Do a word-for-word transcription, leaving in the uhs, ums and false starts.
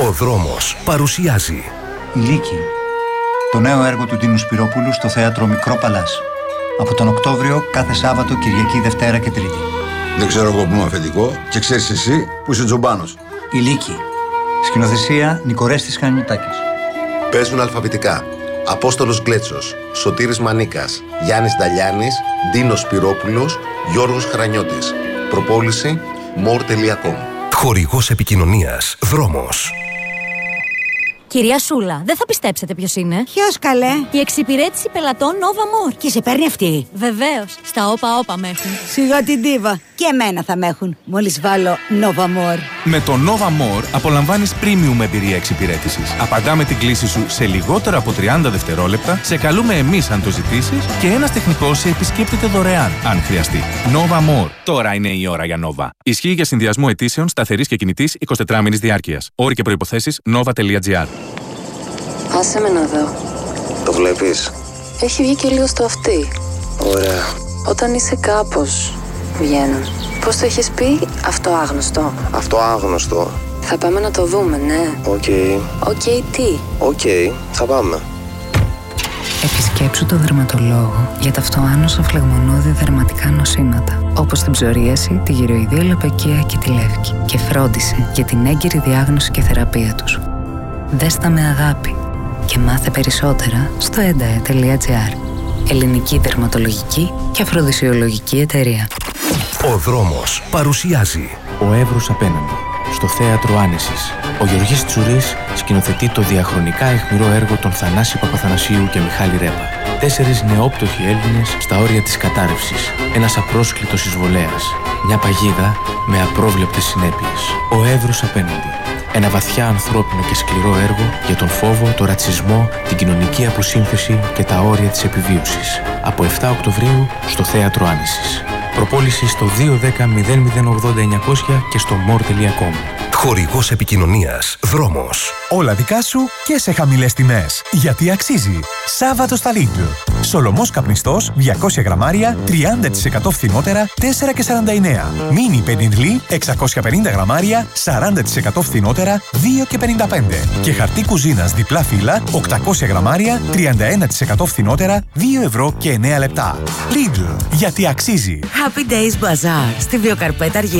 Ο δρόμος παρουσιάζει Η Λύκη, το νέο έργο του Ντίνου Σπυρόπουλου στο θέατρο Μικρό Παλάς. Από τον Οκτώβριο κάθε Σάββατο, Κυριακή, Δευτέρα και Τρίτη. Δεν ξέρω εγώ που είμαι αφεντικό και ξέρεις εσύ που είσαι τζομπάνος. Η Λύκη. Σκηνοθεσία Νικορέστης Χανιωτάκης. Παίζουν αλφαβητικά Απόστολος Γκλέτσος, Σωτήρης Μανίκας, Γιάννης Νταλιάνης, Ντίνος Σπυρόπουλος, Γιώργος Χρανιώτης. Προπόληση more τελεία com. χορηγός επικοινωνίας Δρόμος. Κυρία Σούλα, δεν θα πιστέψετε ποιος είναι. Ποιος, καλέ? Η εξυπηρέτηση πελατών Nova More. Και σε παίρνει αυτή? Βεβαίως. Στα όπα όπα με έχουν. Σιγά την ντίβα. Και εμένα θα με έχουν. Μόλις βάλω Nova More. Με το Nova More απολαμβάνεις premium εμπειρία εξυπηρέτησης. Απαντάμε την κλήση σου σε λιγότερο από τριάντα δευτερόλεπτα, σε καλούμε εμείς αν το ζητήσεις και ένας τεχνικός σε επισκέπτεται δωρεάν, αν χρειαστεί. Nova More. Τώρα είναι η ώρα για Nova. Ισχύει για συνδυασμό αιτήσεων σταθερής και κινητής εικοσιτετράμηνης διάρκειας. Όροι και προϋποθέσεις nova τελεία gr. Άσε με να δω. Το βλέπεις? Έχει βγει και λίγο στο αυτί. Ωραία. Όταν είσαι κάπως, βγαίνουν. Πώς το έχεις πει? Αυτό άγνωστο. Αυτό άγνωστο. Θα πάμε να το δούμε, ναι. Οκ. Okay. Οκ, okay, τι? Οκ, okay, θα πάμε. Επισκέψου το δερματολόγο για τα αυτοάνωσα φλεγμονώδη δερματικά νοσήματα, όπως την ψωρίαση, τη γυροειδία λοπεκία και τη λεύκη, και φρόντισε για την έγκαιρη διάγνωση και θεραπεία τους. Δες τα με αγάπη και μάθε περισσότερα στο ένταε τελεία gr. Ελληνική δερματολογική και αφροδισιολογική εταιρεία. Ο δρόμος παρουσιάζει Ο Εύρος απέναντι, στο θέατρο Άνεσης. Ο Γεωργής Τσουρής σκηνοθετεί το διαχρονικά αιχμηρό έργο των Θανάση Παπαθανασίου και Μιχάλη Ρέπα. Τέσσερις νεόπτωχοι Έλληνες στα όρια της κατάρρευσης. Ένας απρόσκλητος εισβολέας. Μια παγίδα με απρόβλεπτες συνέπειες. Ο Εύρος απέναντι. Ένα βαθιά ανθρώπινο και σκληρό έργο για τον φόβο, το ρατσισμό, την κοινωνική αποσύνθεση και τα όρια της επιβίωσης. Από εφτά Οκτωβρίου στο θέατρο Άνεσης. Προπόληση στο δύο ένα μηδέν μηδέν μηδέν ογδόντα εννιακόσια και στο more τελεία com. χορηγός επικοινωνίας Δρόμος. Όλα δικά σου και σε χαμηλές τιμές. Γιατί αξίζει. Σάββατο στα Lidl. Σολομός καπνιστός διακόσια γραμμάρια τριάντα τοις εκατό φθηνότερα τέσσερα και σαράντα εννέα. Μίνι πενιντλί εξακόσια πενήντα γραμμάρια σαράντα τοις εκατό φθηνότερα δύο και πενήντα πέντε. Και χαρτί κουζίνας διπλά φύλλα οκτακόσια γραμμάρια τριάντα ένα τοις εκατό φθηνότερα δύο ευρώ και εννέα λεπτά. Lidl. Γιατί αξίζει. Happy Days Bazaar στη Βιοκαρπέτα Αργυ.